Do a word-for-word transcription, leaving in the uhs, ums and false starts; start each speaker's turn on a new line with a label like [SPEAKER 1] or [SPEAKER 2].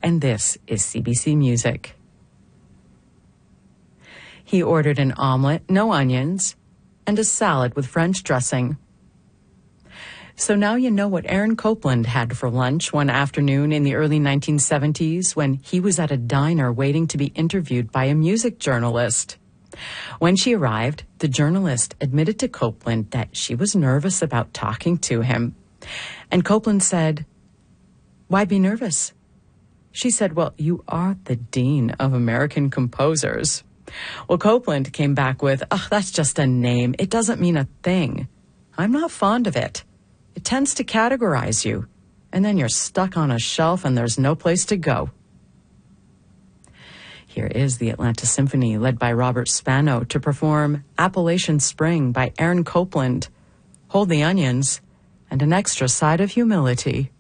[SPEAKER 1] and this is C B C Music. He ordered an omelet, no onions, and a salad with French dressing. So now you know what Aaron Copland had for lunch one afternoon in the early nineteen seventies when he was at a diner waiting to be interviewed by a music journalist. When she arrived, the journalist admitted to Copland that she was nervous about talking to him. And Copland said, "Why be nervous?" She said, "Well, you are the Dean of American Composers." Well, Copland came back with, "Oh, that's just a name. It doesn't mean a thing. I'm not fond of it. It tends to categorize you, and then you're stuck on a shelf and there's no place to go." Here is the Atlanta Symphony, led by Robert Spano, to perform Appalachian Spring by Aaron Copland, Hold the Onions, and An Extra Side of Humility.